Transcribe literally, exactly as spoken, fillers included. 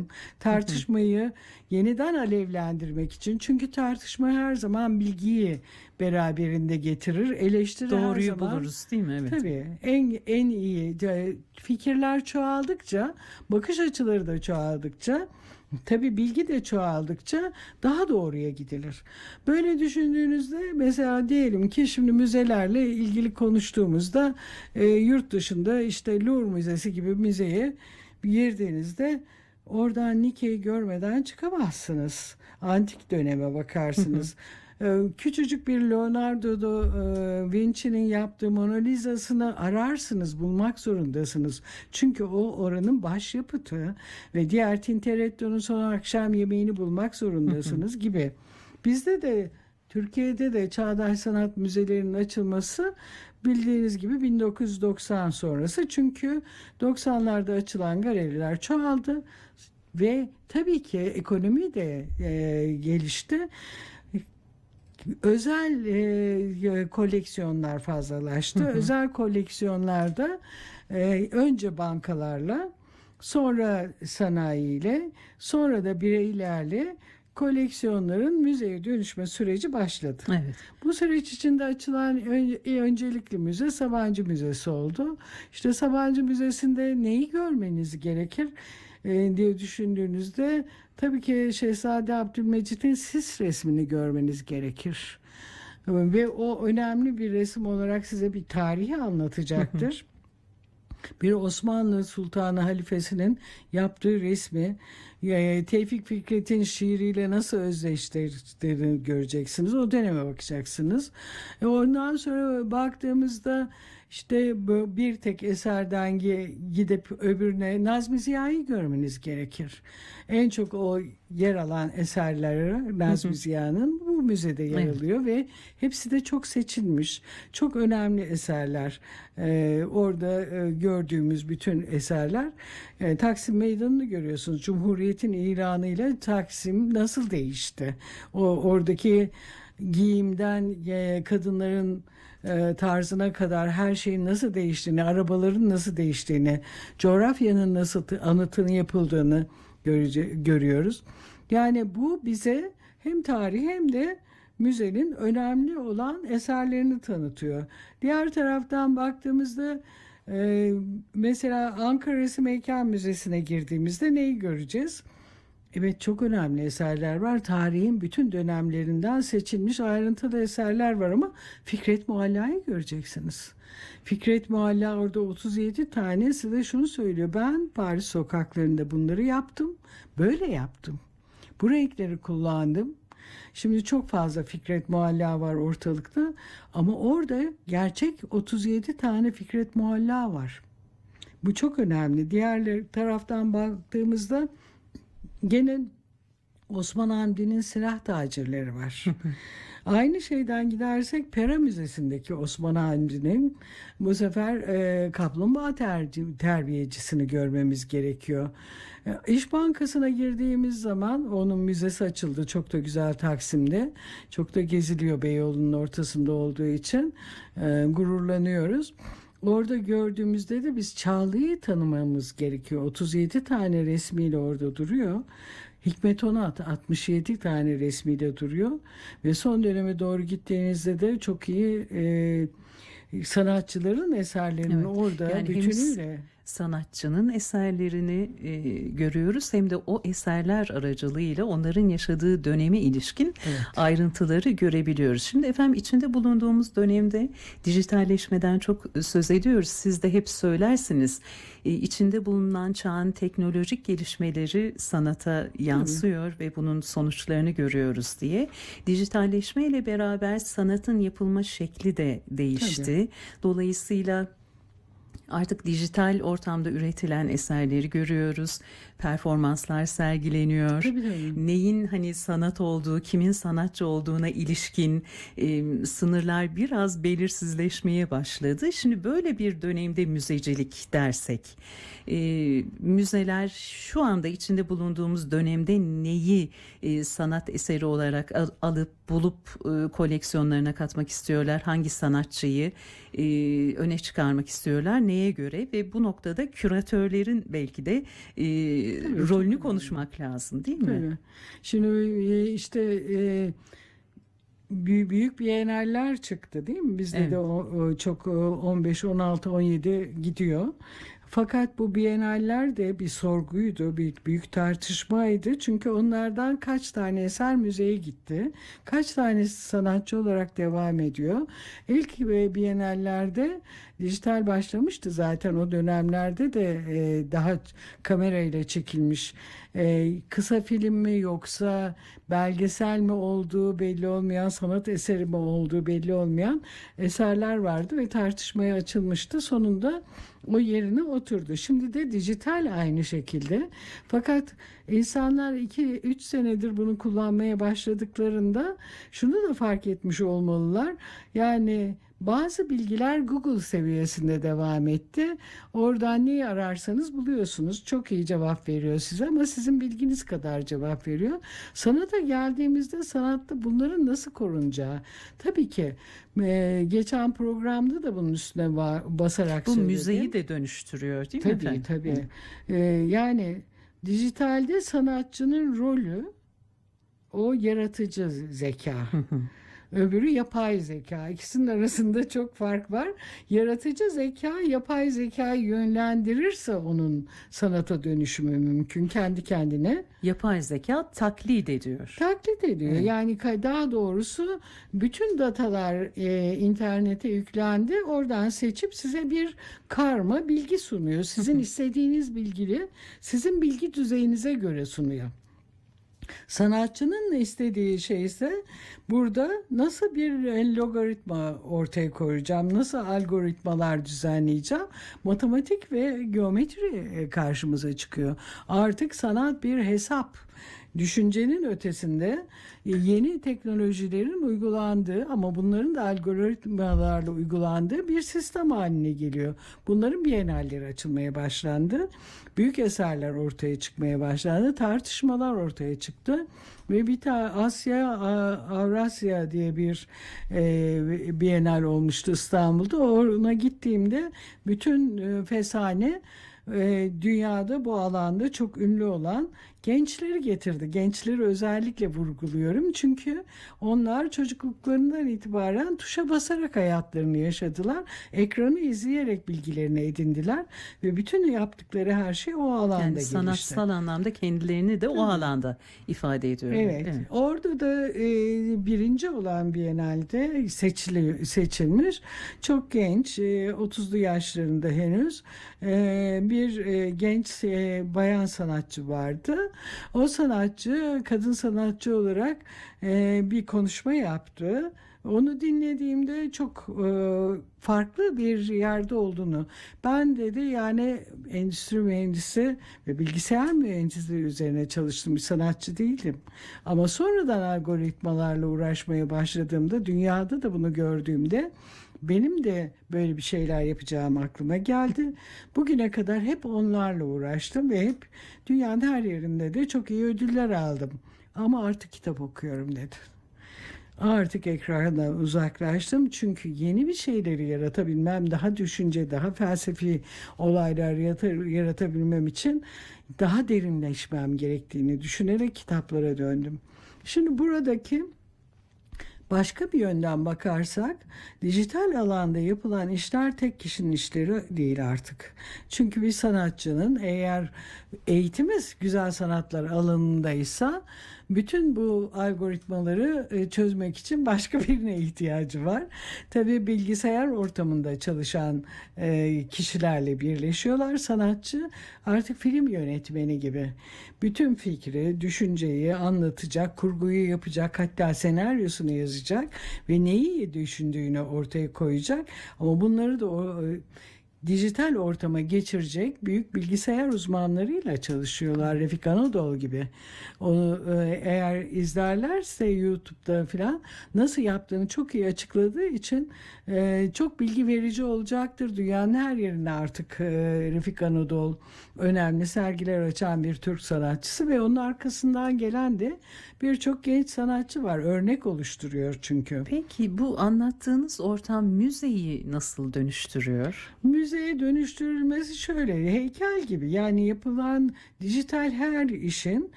Tartışmayı yeniden alevlendirmek için. Çünkü tartışma her zaman bilgiyi beraberinde getirir. Eleştiri her Doğruyu zaman buluruz değil mi? Evet. tabii en en iyi fikirler çoğaldıkça, bakış açıları da çoğaldıkça, tabii bilgi de çoğaldıkça daha doğruya gidilir. Böyle düşündüğünüzde mesela diyelim ki şimdi müzelerle ilgili konuştuğumuzda e, yurt dışında işte Louvre Müzesi gibi müzeye girdiğinizde oradan Nike'yi görmeden çıkamazsınız. Antik döneme bakarsınız. Küçücük bir Leonardo da Vinci'nin yaptığı Mona Lisa'sını ararsınız, bulmak zorundasınız. Çünkü o oranın başyapıtı ve diğer Tintoretto'nun son akşam yemeğini bulmak zorundasınız gibi. Bizde de Türkiye'de de çağdaş sanat müzelerinin açılması bildiğiniz gibi bin dokuz yüz doksan sonrası. Çünkü doksanlarda açılan galeriler çoğaldı ve tabii ki ekonomi de e, gelişti. Özel e, koleksiyonlar fazlalaştı. Hı hı. Özel koleksiyonlarda e, önce bankalarla, sonra sanayiyle, sonra da bireylerle koleksiyonların müzeye dönüşme süreci başladı. Evet. Bu süreç içinde açılan ön, öncelikli müze Sabancı Müzesi oldu. İşte Sabancı Müzesi'nde neyi görmeniz gerekir e, diye düşündüğünüzde tabii ki Şehzade Abdülmecit'in sis resmini görmeniz gerekir. Ve o önemli bir resim olarak size bir tarihi anlatacaktır. Bir Osmanlı Sultanı halifesinin yaptığı resmi Tevfik Fikret'in şiiriyle nasıl özdeşleştiğini göreceksiniz. O döneme bakacaksınız. Ondan sonra baktığımızda işte bir tek eserden gidip öbürüne Nazmi Ziya'yı görmeniz gerekir. En çok o yer alan eserleri Nazmi Ziya'nın bu müzede yer evet. alıyor ve hepsi de çok seçilmiş. Çok önemli eserler. Ee, orada e, gördüğümüz bütün eserler. E, Taksim Meydanı'nı görüyorsunuz. Cumhuriyet'in ilanıyla Taksim nasıl değişti? O oradaki giyimden e, kadınların e, tarzına kadar her şeyin nasıl değiştiğini, arabaların nasıl değiştiğini, coğrafyanın nasıl anıtının yapıldığını görece, görüyoruz. Yani bu bize hem tarih hem de müzenin önemli olan eserlerini tanıtıyor. Diğer taraftan baktığımızda e, mesela Ankara Resim Heykel Müzesi'ne girdiğimizde neyi göreceğiz? Evet, çok önemli eserler var. Tarihin bütün dönemlerinden seçilmiş ayrıntılı eserler var ama Fikret Muhalla'yı göreceksiniz. Fikret Muhalla orada otuz yedi tane size şunu söylüyor. Ben Paris sokaklarında bunları yaptım. Böyle yaptım. Bu renkleri kullandım. Şimdi çok fazla Fikret Muhalla var ortalıkta ama orada gerçek otuz yedi tane Fikret Muhalla var. Bu çok önemli. Diğer taraftan baktığımızda gene Osman Hamdi'nin silah tacirleri var. Aynı şeyden gidersek Pera Müzesi'ndeki Osman Hamdi'nin bu sefer e, kaplumbağa ter- terbiyecisini görmemiz gerekiyor. E, İş Bankası'na girdiğimiz zaman onun müzesi açıldı. Çok da güzel Taksim'de. Çok da geziliyor Beyoğlu'nun ortasında olduğu için. E, gururlanıyoruz. Orada gördüğümüzde de biz Çağla'yı tanımamız gerekiyor. otuz yedi tane resmiyle orada duruyor. Hikmet Onat altmış yedi tane resmiyle duruyor. Ve son döneme doğru gittiğinizde de çok iyi e, sanatçıların eserlerinin evet. orada yani bütünüyle... sanatçının eserlerini e, görüyoruz hem de o eserler aracılığıyla onların yaşadığı döneme ilişkin evet. ayrıntıları görebiliyoruz. Şimdi efendim içinde bulunduğumuz dönemde dijitalleşmeden çok söz ediyoruz. Siz de hep söylersiniz. E, içinde bulunan çağın teknolojik gelişmeleri sanata yansıyor Hı. ve bunun sonuçlarını görüyoruz diye. Dijitalleşmeyle beraber sanatın yapılma şekli de değişti. Tabii. Dolayısıyla artık dijital ortamda üretilen eserleri görüyoruz. Performanslar sergileniyor. Tabii, tabii. Neyin hani sanat olduğu, kimin sanatçı olduğuna ilişkin e, sınırlar biraz belirsizleşmeye başladı. Şimdi böyle bir dönemde müzecilik dersek, e, müzeler şu anda içinde bulunduğumuz dönemde neyi e, sanat eseri olarak al, alıp bulup e, koleksiyonlarına katmak istiyorlar? Hangi sanatçıyı e, öne çıkarmak istiyorlar? Neye neye göre ve bu noktada küratörlerin belki de e, rolünü çok konuşmak lazım, değil mi? Tabii. Şimdi e, işte e, büyük, büyük biyenaller çıktı, değil mi? Bizde Evet. de o, o çok e, on beş, on altı, on yedi gidiyor. Fakat bu biyenaller de bir sorguydu, bir büyük tartışmaydı. Çünkü onlardan kaç tane eser müzeye gitti, kaç tanesi sanatçı olarak devam ediyor. İlk e, biyenallerde dijital başlamıştı zaten, o dönemlerde de e, daha kamerayla çekilmiş e, kısa film mi yoksa belgesel mi olduğu belli olmayan, sanat eseri mi olduğu belli olmayan eserler vardı ve tartışmaya açılmıştı. Sonunda o yerine oturdu. Şimdi de dijital aynı şekilde. Fakat insanlar iki üç senedir bunu kullanmaya başladıklarında şunu da fark etmiş olmalılar. Yani bazı bilgiler Google seviyesinde devam etti. Oradan neyi ararsanız buluyorsunuz. Çok iyi cevap veriyor size ama sizin bilginiz kadar cevap veriyor. Sanata geldiğimizde sanatta bunların nasıl korunacağı. Tabii ki e, geçen programda da bunun üstüne va- basarak Bu söyledim. müzeyi de dönüştürüyor, değil mi Tabii efendim? tabii. E, yani dijitalde sanatçının rolü o yaratıcı zeka. Öbürü yapay zeka. İkisinin arasında çok fark var. Yaratıcı zeka yapay zekayı yönlendirirse onun sanata dönüşümü mümkün kendi kendine. Yapay zeka taklit ediyor. Taklit ediyor. Evet. Yani ka- daha doğrusu bütün datalar e, internete yüklendi. Oradan seçip size bir karma bilgi sunuyor. Sizin istediğiniz bilgiyi sizin bilgi düzeyinize göre sunuyor. Sanatçının istediği şey ise burada nasıl bir logaritma ortaya koyacağım, nasıl algoritmalar düzenleyeceğim, matematik ve geometri karşımıza çıkıyor. Artık sanat bir hesap. Düşüncenin ötesinde yeni teknolojilerin uygulandığı ama bunların da algoritmalarla uygulandığı bir sistem haline geliyor. Bunların bienalleri açılmaya başlandı. Büyük eserler ortaya çıkmaya başlandı. Tartışmalar ortaya çıktı. Ve bir tane Asya, Avrasya diye bir e, bienal olmuştu İstanbul'da. Ona gittiğimde bütün e, fesane e, dünyada bu alanda çok ünlü olan gençleri getirdi. Gençleri özellikle vurguluyorum. Çünkü onlar çocukluklarından itibaren tuşa basarak hayatlarını yaşadılar. Ekranı izleyerek bilgilerini edindiler ve bütün yaptıkları her şey o alanda Yani gelişti. sanatsal anlamda kendilerini de o alanda ifade ediyorlar. Evet. Evet. Orada da e, birinci olan Biennale'de seçili, seçilmiş. Çok genç, e, otuzlu yaşlarında henüz e, bir e, genç e, bayan sanatçı vardı. O sanatçı kadın sanatçı olarak e, bir konuşma yaptı. Onu dinlediğimde çok e, farklı bir yerde olduğunu, ben dedi yani endüstri mühendisi ve bilgisayar mühendisliği üzerine çalıştım, bir sanatçı değildim. Ama sonradan algoritmalarla uğraşmaya başladığımda, dünyada da bunu gördüğümde benim de böyle bir şeyler yapacağım aklıma geldi. Bugüne kadar hep onlarla uğraştım ve hep dünyanın her yerinde de çok iyi ödüller aldım. Ama artık kitap okuyorum dedi. Artık ekrandan uzaklaştım çünkü yeni bir şeyleri yaratabilmem, daha düşünce, daha felsefi olaylar yaratabilmem için daha derinleşmem gerektiğini düşünerek kitaplara döndüm. Şimdi buradaki başka bir yönden bakarsak dijital alanda yapılan işler tek kişinin işleri değil artık. Çünkü bir sanatçının eğer eğitimi güzel sanatlar alanındaysa bütün bu algoritmaları çözmek için başka birine ihtiyacı var. Tabii bilgisayar ortamında çalışan kişilerle birleşiyorlar. Sanatçı artık film yönetmeni gibi. Bütün fikri, düşünceyi anlatacak, kurguyu yapacak, hatta senaryosunu yazacak ve neyi düşündüğünü ortaya koyacak. Ama bunları da o dijital ortama geçirecek büyük bilgisayar uzmanlarıyla çalışıyorlar. Refik Anadol gibi. Onu eğer izlerlerse YouTube'da falan nasıl yaptığını çok iyi açıkladığı için çok bilgi verici olacaktır. Dünyanın her yerine artık Refik Anadol önemli sergiler açan bir Türk sanatçısı ve onun arkasından gelen de birçok genç sanatçı var. Örnek oluşturuyor çünkü. Peki bu anlattığınız ortam müzeyi nasıl dönüştürüyor? Müze müzeye dönüştürülmesi şöyle, heykel gibi, yani yapılan dijital her işin